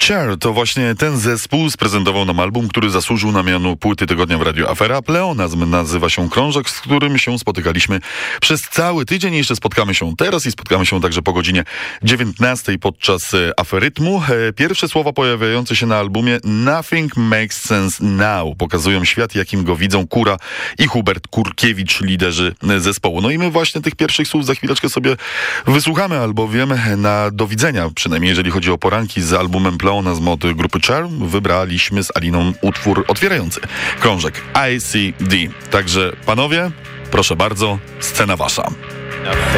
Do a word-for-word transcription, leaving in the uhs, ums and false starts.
Cher to właśnie ten zespół sprezentował nam album, który zasłużył na miano płyty tygodnia w Radiu Afera. Pleonazm nazywa się krążek, z którym się spotykaliśmy przez cały tydzień. Jeszcze spotkamy się teraz i spotkamy się także po godzinie dziewiętnastej podczas Aferytmu. Pierwsze słowa pojawiające się na albumie Nothing Makes Sense Now pokazują świat, jakim go widzą Kura i Hubert Kurkiewicz, liderzy zespołu. No i my właśnie tych pierwszych słów za chwileczkę sobie wysłuchamy, albowiem na do widzenia, przynajmniej jeżeli chodzi o poranki z albumem Pleonazm od grupy Cher, wybraliśmy z Aliną utwór otwierający krążek I C D. Także panowie, proszę bardzo, scena wasza.